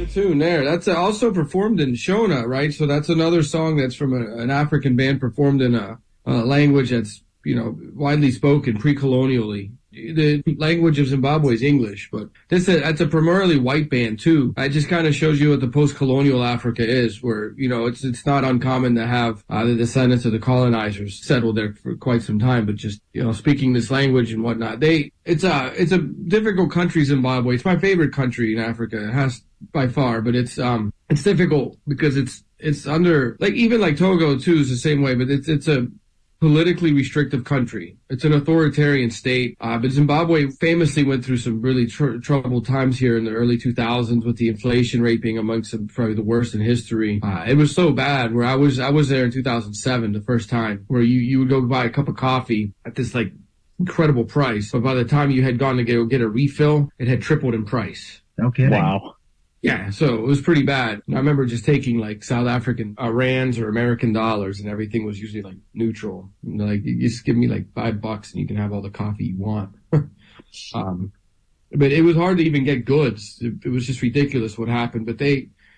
Good tune there. That's also performed in Shona, right? So that's another song that's from an African band performed in a language that's, widely spoken pre-colonially. The language of Zimbabwe is English, but that's a primarily white band too. It just kind of shows you what the post-colonial Africa is, where, it's not uncommon to have the descendants of the colonizers settled there for quite some time, but just, speaking this language and whatnot. It's a difficult country, Zimbabwe. It's my favorite country in Africa. It has by far, but it's difficult because it's under, even Togo too is the same way, but it's a politically restrictive country. It's an authoritarian state. But Zimbabwe famously went through some really troubled times here in the early 2000s with the inflation rate being amongst probably the worst in history. It was so bad where I was there in 2007, the first time, where you would go buy a cup of coffee at this incredible price. But by the time you had gone to go get a refill, it had tripled in price. No kidding. Wow. Yeah, so it was pretty bad. I remember just taking South African rands or American dollars, and everything was usually neutral. You just give me $5 and you can have all the coffee you want. But it was hard to even get goods. It was just ridiculous what happened. But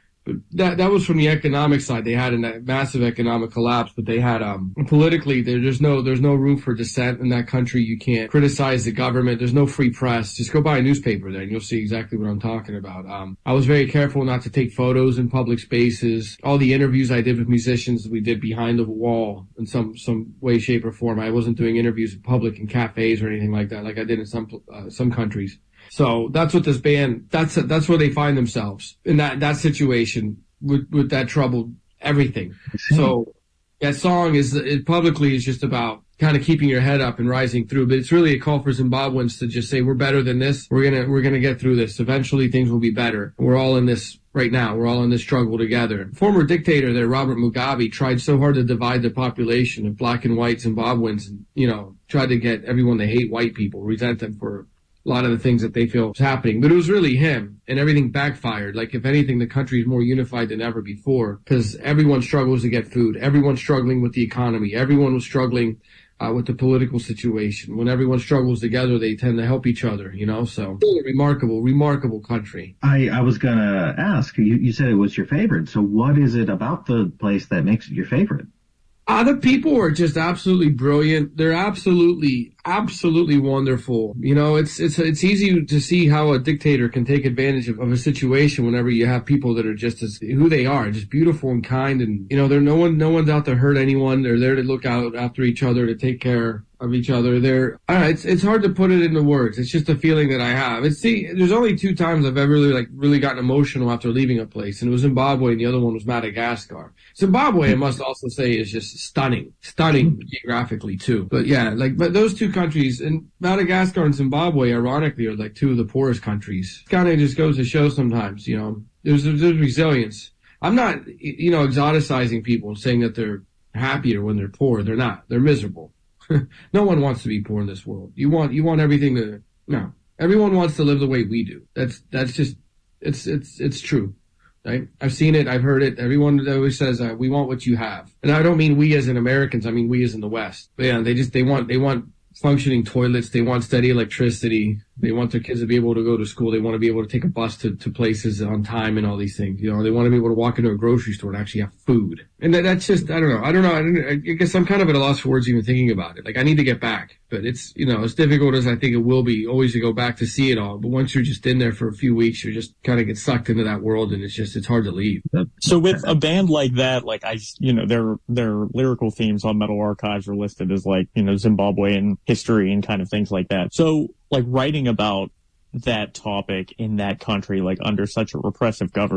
that was from the economic side. They had a massive economic collapse, but they had politically there's no room for dissent in that country. You can't criticize the government. There's no free press. Just go buy a newspaper there and you'll see exactly what I'm talking about. I was very careful not to take photos in public spaces. All the interviews I did with musicians we did behind the wall in some way, shape, or form. I wasn't doing interviews in public in cafes or anything like that, like I did in some countries. So that's what this band, that's where they find themselves in that situation with that troubled everything. So that song publicly is just about kind of keeping your head up and rising through, but it's really a call for Zimbabweans to just say, we're better than this. We're going to get through this. Eventually things will be better. We're all in this right now. We're all in this struggle together. Former dictator there, Robert Mugabe, tried so hard to divide the population of black and white Zimbabweans and, tried to get everyone to hate white people, resent them for a lot of the things that they feel is happening. But it was really him, and everything backfired. If anything, the country is more unified than ever before because everyone struggles to get food. Everyone's struggling with the economy. Everyone was struggling with the political situation. When everyone struggles together, they tend to help each other, so really remarkable country. I was going to ask, you said it was your favorite. So what is it about the place that makes it your favorite? The people are just absolutely brilliant. They're absolutely wonderful. It's easy to see how a dictator can take advantage of a situation whenever you have people that are just who they are, just beautiful and kind. And, they're no one's out to hurt anyone. They're there to look out after each other, to take care of each other. It's hard to put it into words. It's just a feeling that I have. There's only 2 times I've ever really gotten emotional after leaving a place, and it was Zimbabwe and the other one was Madagascar. Zimbabwe, I must also say, is just stunning geographically too. But yeah, but those 2 countries, and Madagascar and Zimbabwe, ironically, are 2 of the poorest countries. It kind of just goes to show sometimes, there's resilience. I'm not, exoticizing people and saying that they're happier when they're poor. They're not. They're miserable. No one wants to be poor in this world. You want everything no. Everyone wants to live the way we do. That's just, it's true. Right? I've seen it. I've heard it. Everyone always says, we want what you have. And I don't mean we as in Americans. I mean we as in the West. But yeah, they want functioning toilets. They want steady electricity. They want their kids to be able to go to school. They want to be able to take a bus to places on time and all these things. They want to be able to walk into a grocery store and actually have food. And that's just, I don't know. I guess I'm kind of at a loss for words even thinking about it. I need to get back, but it's, as difficult as I think it will be always to go back to see it all. But once you're just in there for a few weeks, you just kind of get sucked into that world and it's hard to leave. So with a band like that, their lyrical themes on Metal Archives are listed as Zimbabwean history and kind of things like that. So writing about that topic in that country, under such a repressive government,